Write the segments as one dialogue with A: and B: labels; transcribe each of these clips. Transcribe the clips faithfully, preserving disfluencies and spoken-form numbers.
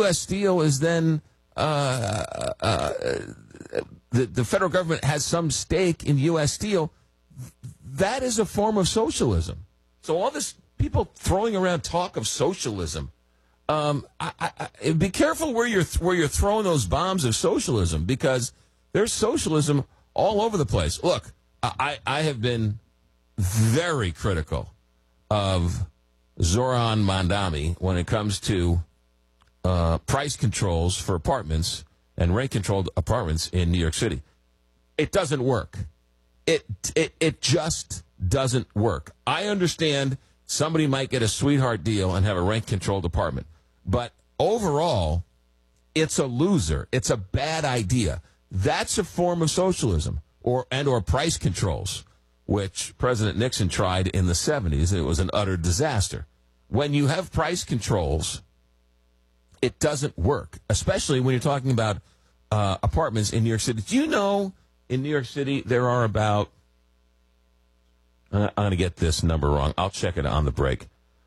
A: U S Steel is then uh, uh, the the federal government has some stake in U S Steel. That is a form of socialism. So all this people throwing around talk of socialism. Um, I, I, be careful where you're where you're throwing those bombs of socialism, because there's socialism all over the place. Look, I, I have been very critical of Zoran Mandami when it comes to uh, price controls for apartments and rent-controlled apartments in New York City. It doesn't work. It it it just doesn't work. I understand somebody might get a sweetheart deal and have a rent-controlled apartment. But overall, it's a loser. It's a bad idea. That's a form of socialism or and or price controls, which President Nixon tried in the seventies, and it was an utter disaster. When you have price controls, it doesn't work, especially when you're talking about uh, apartments in New York City. Do you know in New York City there are about, uh, I'm going to get this number wrong. I'll check it on the break.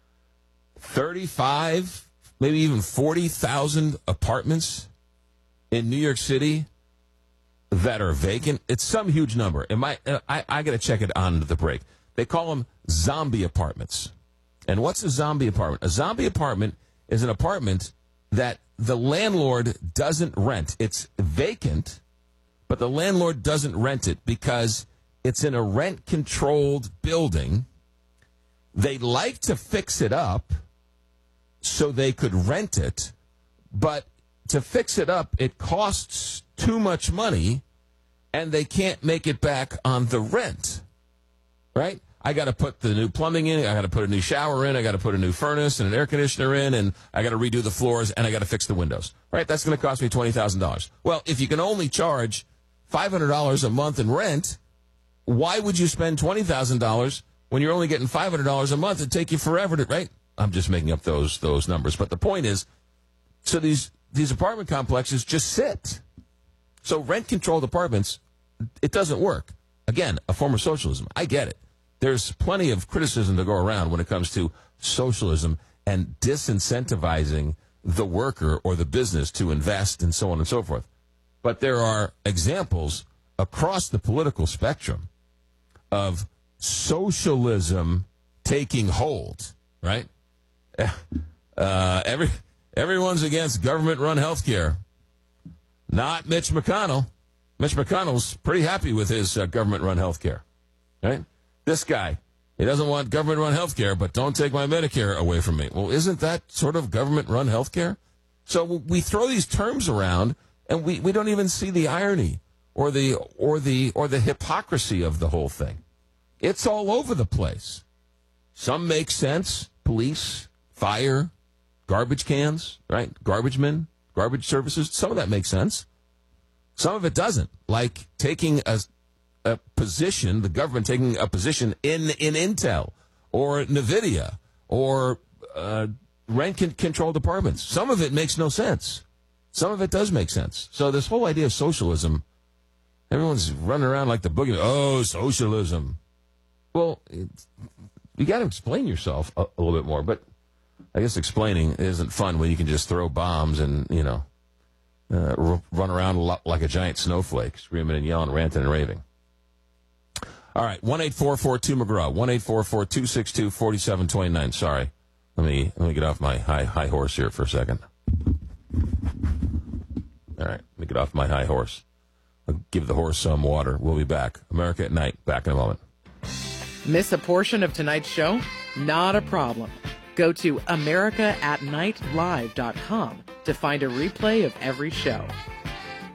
A: thirty-five maybe even forty thousand apartments in New York City that are vacant. It's some huge number. It might, uh, I, I got to check it on the break. They call them zombie apartments. And what's a zombie apartment? A zombie apartment is an apartment that the landlord doesn't rent. It's vacant, but the landlord doesn't rent it because it's in a rent-controlled building. They like to fix it up so they could rent it, but to fix it up, it costs too much money, and they can't make it back on the rent, right? I got to put the new plumbing in, I got to put a new shower in, I got to put a new furnace and an air conditioner in, and I got to redo the floors, and I got to fix the windows, right? That's going to cost me twenty thousand dollars. Well, if you can only charge five hundred dollars a month in rent, why would you spend twenty thousand dollars when you're only getting five hundred dollars a month? It'd take you forever to, right? I'm just making up those those numbers. But the point is, so these, these apartment complexes just sit. So rent-controlled apartments, it doesn't work. Again, a form of socialism. I get it. There's plenty of criticism to go around when it comes to socialism and disincentivizing the worker or the business to invest and so on and so forth. But there are examples across the political spectrum of socialism taking hold, right? Uh, every everyone's against government-run health care. Not Mitch McConnell. Mitch McConnell's pretty happy with his uh, government-run health care, right? This guy, he doesn't want government-run health care, but don't take my Medicare away from me. Well, isn't that sort of government-run health care? So we throw these terms around, and we, we don't even see the irony or the or the or the hypocrisy of the whole thing. It's all over the place. Some make sense. Police, fire, garbage cans, right? Garbage men, garbage services. Some of that makes sense. Some of it doesn't. Like taking a, a position, the government taking a position in, in Intel or NVIDIA or uh, rent-controlled apartments. Some of it makes no sense. Some of it does make sense. So this whole idea of socialism, everyone's running around like the boogeyman. Oh, socialism. Well, it's, you got to explain yourself a, a little bit more, but I guess explaining isn't fun when you can just throw bombs and, you know, uh, r- run around like a giant snowflake, screaming and yelling, ranting and raving. All right, one eight four four two McGraw, one eight four four two six two four seven two nine. Sorry, let me let me get off my high high horse here for a second. All right, let me get off my high horse. I'll give the horse some water. We'll be back. America at Night, back in a moment.
B: Miss a portion of tonight's show? Not a problem. Go to america at night live dot com to find a replay of every show.